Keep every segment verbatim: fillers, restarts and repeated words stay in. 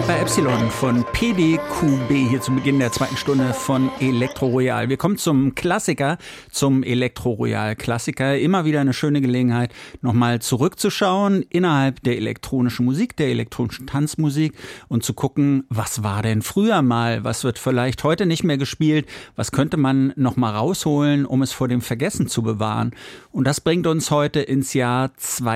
bei Epsilon von P D Q B hier zu Beginn der zweiten Stunde von Elektro Royal. Wir kommen zum Klassiker, zum Elektro Royal Klassiker. Immer wieder eine schöne Gelegenheit, nochmal zurückzuschauen innerhalb der elektronischen Musik, der elektronischen Tanzmusik und zu gucken, was war denn früher mal, was wird vielleicht heute nicht mehr gespielt, was könnte man nochmal rausholen, um es vor dem Vergessen zu bewahren. Und das bringt uns heute ins Jahr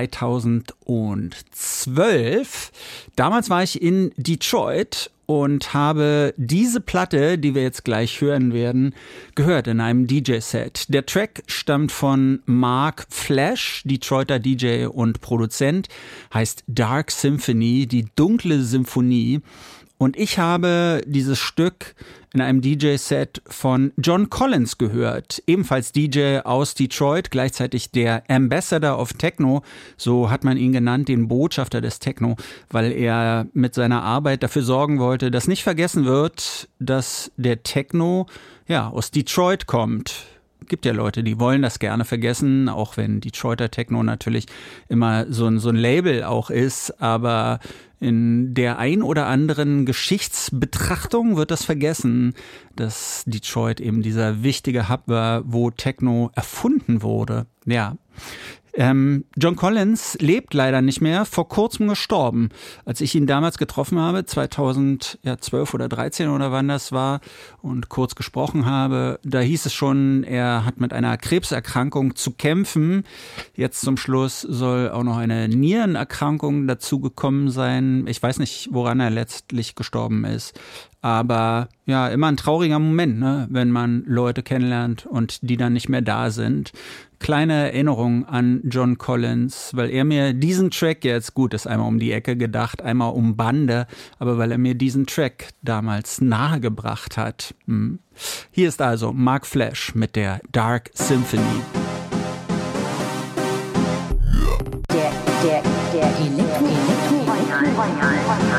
zweitausendzwölf. Damals war ich in Detroit und habe diese Platte, die wir jetzt gleich hören werden, gehört in einem D J-Set. Der Track stammt von Mark Flash, Detroiter D J und Produzent, heißt Dark Symphony, die dunkle Symphonie. Und ich habe dieses Stück in einem D J-Set von John Collins gehört, ebenfalls D J aus Detroit, gleichzeitig der Ambassador of Techno, so hat man ihn genannt, den Botschafter des Techno, weil er mit seiner Arbeit dafür sorgen wollte, dass nicht vergessen wird, dass der Techno ja aus Detroit kommt. Gibt ja Leute, die wollen das gerne vergessen, auch wenn Detroiter Techno natürlich immer so ein, so ein Label auch ist, aber in der ein oder anderen Geschichtsbetrachtung wird das vergessen, dass Detroit eben dieser wichtige Hub war, wo Techno erfunden wurde. Ja. Ähm, John Collins lebt leider nicht mehr, vor kurzem gestorben. Als ich ihn damals getroffen habe, zweitausendzwölf oder dreizehn oder wann das war, und kurz gesprochen habe, da hieß es schon, er hat mit einer Krebserkrankung zu kämpfen. Jetzt zum Schluss soll auch noch eine Nierenerkrankung dazugekommen sein. Ich weiß nicht, woran er letztlich gestorben ist. Aber ja, immer ein trauriger Moment, ne, wenn man Leute kennenlernt und die dann nicht mehr da sind. Kleine Erinnerung an John Collins, weil er mir diesen Track jetzt, gut, ist einmal um die Ecke gedacht, einmal um Bande, aber weil er mir diesen Track damals nahegebracht hat. Hm. Hier ist also Mark Flash mit der Dark Symphony. Der, der, der Elektro, Elektro, Elektro, Elektro.